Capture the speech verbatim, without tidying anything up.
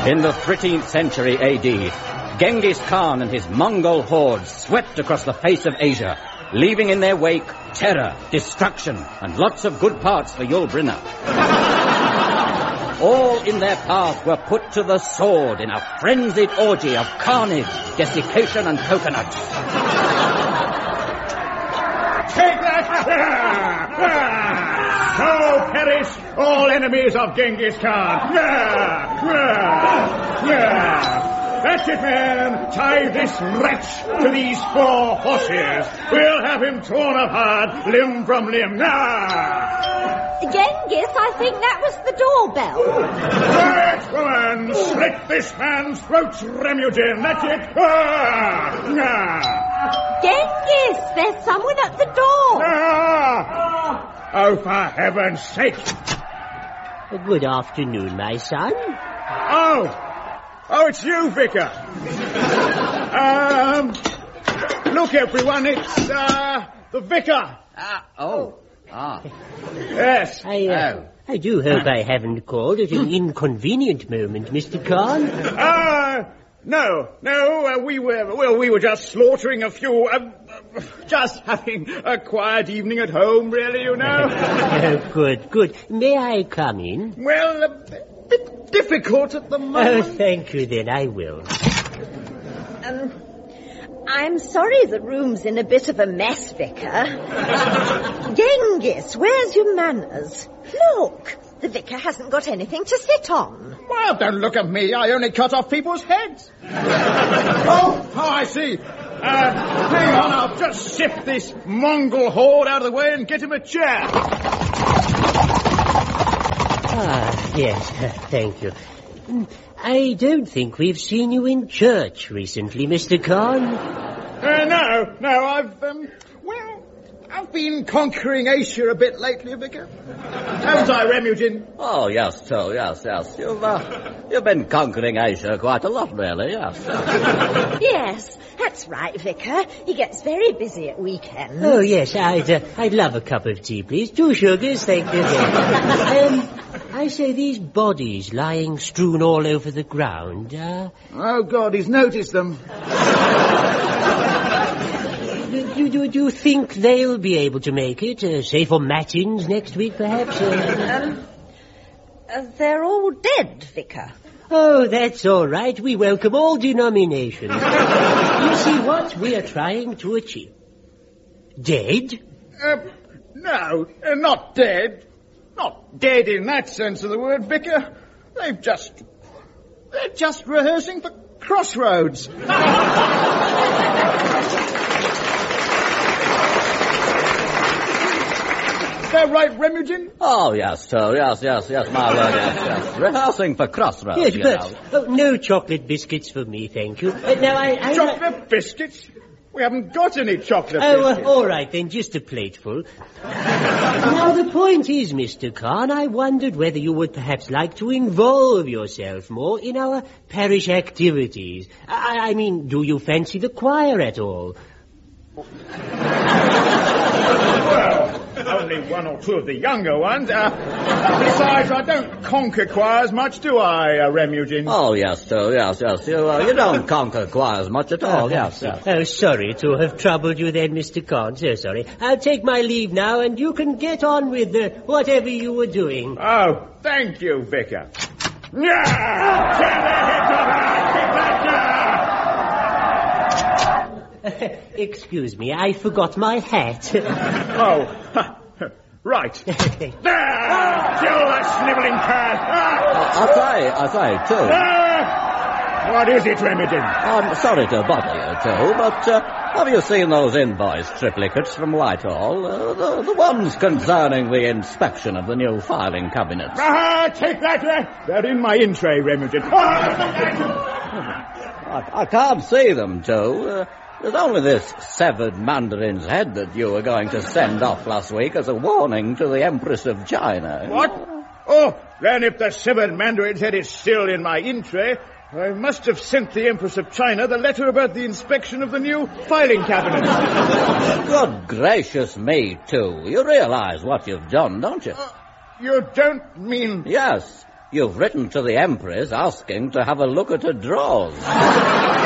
In the thirteenth century A D, Genghis Khan and his Mongol hordes swept across the face of Asia, leaving in their wake terror, destruction, and lots of good parts for Yul Brynner. All in their path were put to the sword in a frenzied orgy of carnage, desiccation, and coconuts. Take that! So perish all enemies of Genghis Khan! That's it, man! Tie this wretch to these four horses. We'll have him torn apart, limb from limb. Genghis, I think that was the doorbell. Quiet, woman! Slit this man's throat, Remugin! That's it! Genghis, there's someone at the door. Ah! Oh, for heaven's sake! Good afternoon, my son. Oh! Oh, it's you, Vicar. um, look, everyone, it's, uh, the Vicar. Ah, oh. Ah. Yes. I, uh, Oh. I do hope I haven't called at an inconvenient moment, Mister Khan. Uh, no, no, uh, we were, well, we were just slaughtering a few, uh, uh, just having a quiet evening at home, really, you know. Oh, good, good. May I come in? Well, a bit difficult at the moment. Oh, thank you, then I will. Um, I'm sorry the room's in a bit of a mess, Vicar. Genghis, where's your manners? Look, the Vicar hasn't got anything to sit on. Well, don't look at me. I only cut off people's heads. oh, oh, I see. Uh, hang on, I'll just sift this Mongol horde out of the way and get him a chair. Ah, yes, thank you. I don't think we've seen you in church recently, Mister Khan. Uh, no, no, I've, um, well, I've been conquering Asia a bit lately, Vicar. Haven't I, Remugin? Oh, yes, so, yes, yes. You've, uh, you've been conquering Asia quite a lot, really, yes. Yes, that's right, Vicar. He gets very busy at weekends. Oh, yes, I'd, uh, I'd love a cup of tea, please. Two sugars, thank you. um, I say, these bodies lying strewn all over the ground, uh... Oh, God, he's noticed them. Do, do, do you think they'll be able to make it, uh, say, for matins next week, perhaps? Uh... Um, uh, they're all dead, Vicar. Oh, that's all right. We welcome all denominations. You see what we are trying to achieve. Dead? Uh, no, uh, not dead. Not dead in that sense of the word, Vicar. They've just... They're just rehearsing for Crossroads. Is that right, Remugin? Oh, yes, sir, yes, yes, yes, my word, yes, yes. Rehearsing for Crossroads, Yes, you but know. oh, no chocolate biscuits for me, thank you. Uh, now, I... I Chocolate biscuits? We haven't got any chocolate Oh, uh, biscuits. all right, then, just a plateful. Now, the point is, Mister Khan, I wondered whether you would perhaps like to involve yourself more in our parish activities. I, I mean, do you fancy the choir at all? Well, only one or two of the younger ones. Uh, besides, I don't conquer choirs much, do I, uh, Remugin? Oh, yes, sir, yes, yes. You, uh, you don't conquer choirs much at all, yes, yes. Oh, sorry to have troubled you then, Mister Khan. So sorry. I'll take my leave now, and you can get on with uh, whatever you were doing. Oh, thank you, Vicar. Yeah! Tear their heads off! Keep that Excuse me, I forgot my hat. Oh, right. There! Kill that snivelling cad! Ah! I say, I say, too. Ah! What is it, Remington? I'm sorry to bother you, too, but uh, have you seen those invoice triplicates from Whitehall? Uh, the, the ones concerning the inspection of the new filing cabinets. Ah, take that! Uh, they're in my in tray, Remington. Ah! I, I can't see them, too. Uh, There's only this severed Mandarin's head that you were going to send off last week as a warning to the Empress of China. What? Oh, then if the severed Mandarin's head is still in my in tray, I must have sent the Empress of China the letter about the inspection of the new filing cabinet. Good gracious me, too. You realize what you've done, don't you? Uh, you don't mean... Yes. You've written to the Empress asking to have a look at her drawers.